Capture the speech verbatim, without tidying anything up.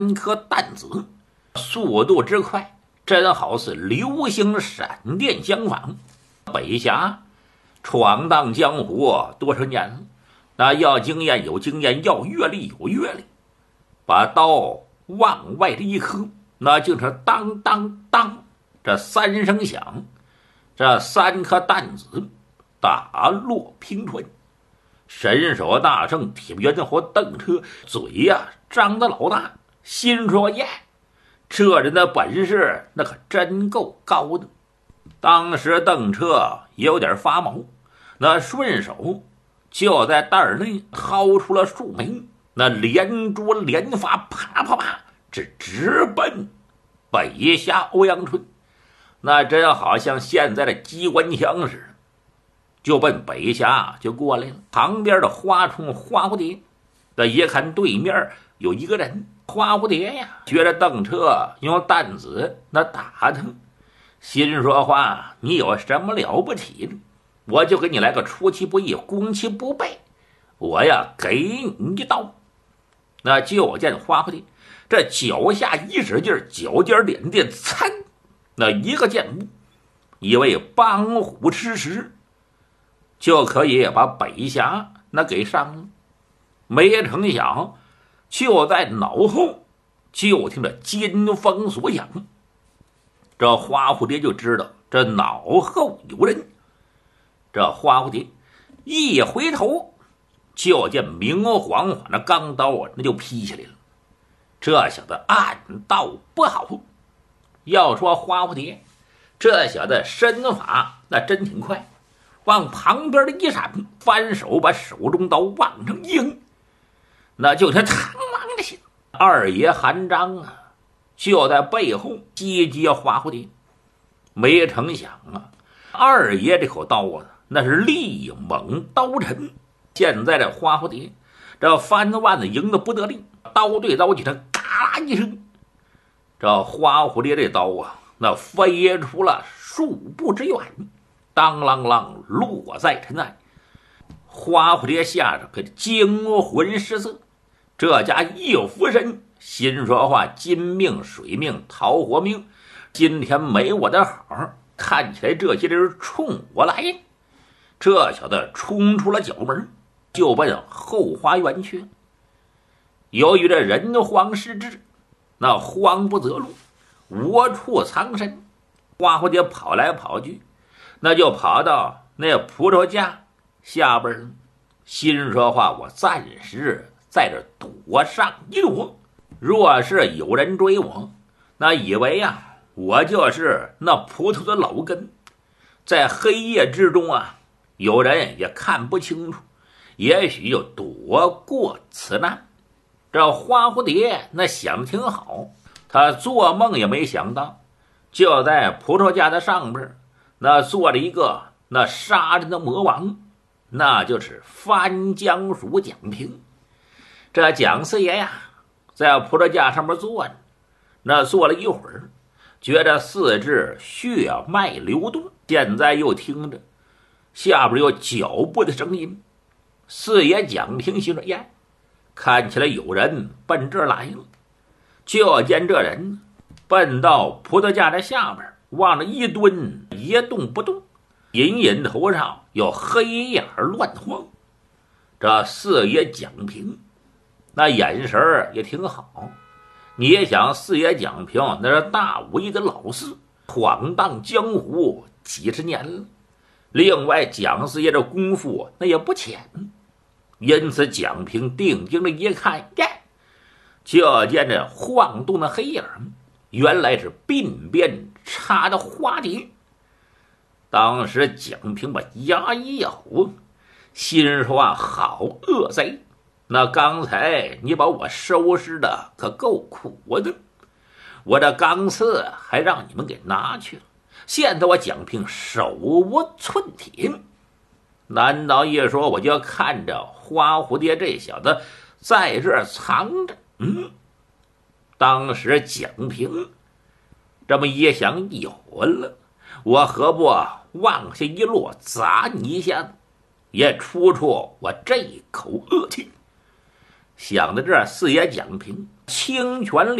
颗弹子，速度之快，真好似流星闪电相仿。北侠闯荡江湖多少年了，那要经验有经验，要阅历有阅历，把刀往外的一磕，那竟是当当当，这三声响，这三颗弹子打落平川。神手大圣铁臂猿猴邓彻嘴呀、啊、张得老大，心说耶，这人的本事那可真够高的。当时邓彻也有点发毛，那顺手就在袋内掏出了数枚，那连捉连发，啪啪啪，这直奔北下欧阳春，那真好像现在的机关枪似的，就奔北下就过来了。旁边的花冲花蝴蝶，那一看对面有一个人，花蝴蝶呀，觉得邓彻用弹子那打他，心说话，你有什么了不起的？我就给你来个出其不意，攻其不备，我呀给你一刀。那就见花蝴蝶这脚下一使劲，脚尖点点，参那一个箭步，以为帮虎吃食就可以把北侠那给伤了。没成想就在脑后就听着金风所响，这花蝴蝶就知道这脑后有人。这花蝴蝶一回头，就见明晃晃的钢刀啊，那就劈下来了。这小子暗道不好，要说花蝴蝶这小子身法那真挺快，往旁边的一闪，翻手把手中刀往上一扔，那就是苍茫的心。二爷韩章啊，就在背后击接花蝴蝶。没成想啊，二爷这口刀啊，那是力猛刀沉。现在这花蝴蝶这翻腕子赢得不得力，刀对刀起来，嘎啦一声，这花蝴蝶这刀啊，那飞出了数步之远，当啷啷落在尘埃。花蝴蝶吓着可惊魂失色，这家一俯身，心说话，金命水命桃活命，今天没我的好，看起来这些人冲我来。这小子冲出了角门，就奔后花园去。由于这人慌失智，那慌不择路，无处藏身，花蝴蝶跑来跑去，那就跑到那葡萄架下边，心说话，我暂时在这躲上一躲，若是有人追我，那以为呀，我就是那葡萄的老根，在黑夜之中啊，有人也看不清楚，也许就躲过此难。这花蝴蝶那想得挺好，他做梦也没想到，就在葡萄架的上边，那坐着一个那杀人的魔王，那就是翻江鼠蒋平。这蒋四爷呀，在葡萄架上面坐着，那坐了一会儿，觉得四肢血脉流动，现在又听着下边有脚步的声音。四爷蒋平心说呀，看起来有人奔这儿来了。就见这人奔到葡萄架的下边，往那一蹲，一动不动，隐隐头上有黑眼乱晃。这四爷蒋平那眼神也挺好，你也想四爷蒋平那是大武艺的老四，闯荡江湖几十年了，另外蒋四爷的功夫那也不浅，因此蒋平定睛的一看，耶，就见这晃动的黑影，原来是鬓边插的花蝶。当时蒋平把牙一咬，心说啊，好恶贼，那刚才你把我收拾的可够苦的，我这钢刺还让你们给拿去了，现在我蒋平手无寸铁，难道一说我就要看着花蝴蝶这小子在这儿藏着？嗯，当时蒋平这么一想，有了，我何不往下一落，砸你一下，也出出我这口恶气。 想到这，四爷蒋平清泉